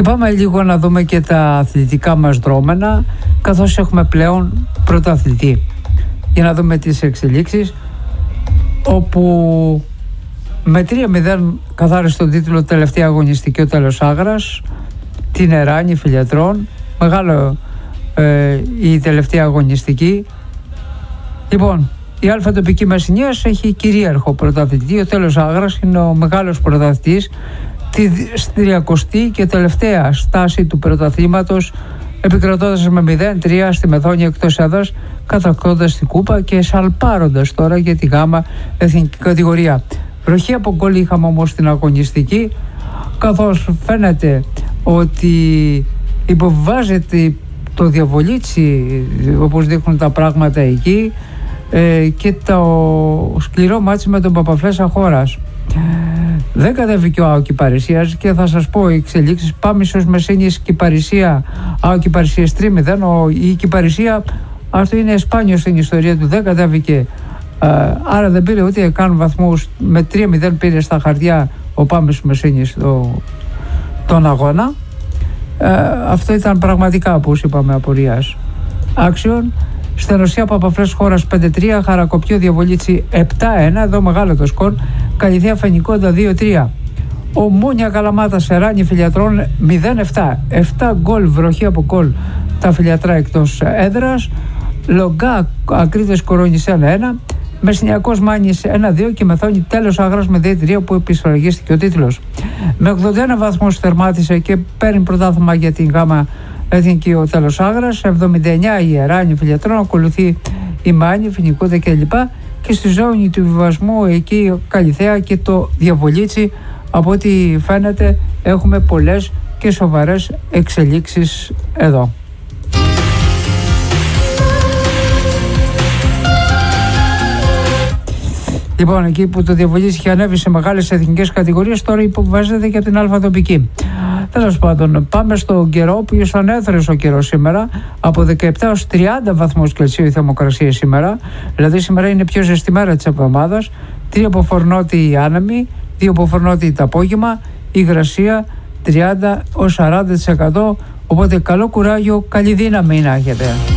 πάμε λίγο να δούμε και τα αθλητικά μας δρόμενα, καθώς έχουμε πλέον πρωταθλητή. Για να δούμε τις εξελίξεις, όπου με 3-0 καθάρισε τον τίτλο τελευταία αγωνιστική ο Τέλος Άγρας, την Εράνη Φιλιατρών. Μεγάλο η τελευταία αγωνιστική. Λοιπόν, η Α τοπική Μεσσηνίας έχει κυρίαρχο πρωταθλητή. Ο Τέλος Άγρας είναι ο μεγάλος πρωταθλητής στη 30η και τελευταία στάση του πρωταθλήματος, επικρατώντας με 0-3 στη Μεθόνια εκτός έδρας, κατακτώντας την κούπα και σαλπάροντας τώρα για τη γάμα εθνική κατηγορία. Βροχή από γκολ είχαμε όμως στην αγωνιστική, καθώς φαίνεται ότι υποβιβάζεται το διαβολίτσι, όπως δείχνουν τα πράγματα εκεί, και το σκληρό μάτσι με τον Παπαφλέσσα Χώρας. Δεν κατέβηκε ο ΑΟ Κυπαρισίας και θα σας πω οι εξελίξεις. Πάμε στους Μεσσήνης Κυπαρισία, ΑΟ Κυπαρισίας 3-0. Η Κυπαρισία, αυτό είναι σπάνιο στην ιστορία του, δεν κατέβηκε, άρα δεν πήρε ούτε καν βαθμούς. Με 3-0 πήρε στα χαρτιά ο Πάμες Μεσσήνης τον αγώνα. Αυτό ήταν πραγματικά, όπως είπαμε, απορίας άξιων. Στενοσία Παπαφλέσσα Χώρας 5-3, Χαρακοπιό Διαβολίτσι 7-1, εδώ μεγάλο το σκορ. Καλυθέα Φενικόντα 2-3. Ομόνια Καλαμάτας Εράνη Φιλιατρών 0-7, 7 γκολ, βροχή από γκολ τα Φιλιατρά εκτός έδρας. Λογκά Ακρίτες Κορώνης 1-1, Μεσσηνιακός Μάνης 1-2 και Μεθόνη Τέλος Άγρας με 2-3, που επισφραγίστηκε ο τίτλος. Με 81 βαθμούς θερμάτισε και παίρνει πρωτάθλημα για την γάμα εθνική ο Τέλος Άγρας. 79 η Εράνη Φιλιατρών, ακολουθεί η Μάνη, Φινικούδα κλπ. Και στη ζώνη του βιβασμού εκεί Καλυθέα και το Διαβολίτσι. Από ό,τι φαίνεται έχουμε πολλές και σοβαρές εξελίξεις εδώ. Λοιπόν, εκεί που το Διαβολίτσι είχε ανέβει σε μεγάλες εθνικές κατηγορίες, τώρα υποβάζεται και από την Α τοπική. Τέλος πάντων, πάμε στον καιρό, που είναι ανέθρες ο καιρός σήμερα, από 17 έως 30 βαθμούς Κελσίου η θερμοκρασία σήμερα. Δηλαδή σήμερα είναι η πιο ζεστή μέρα της εβδομάδας. 3 από φορνότη άνεμη, 2 από φορνότη το απόγευμα, υγρασία 30 ως 40%. Οπότε καλό κουράγιο, καλή δύναμη να έχετε.